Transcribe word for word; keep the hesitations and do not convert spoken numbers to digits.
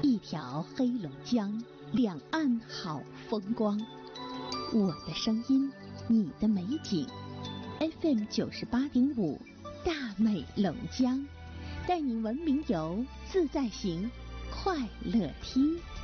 一条黑龙江，两岸好风光。我的声音，你的美景。F M 九十八点五，大美龙江，带你文明游，自在行，快乐听。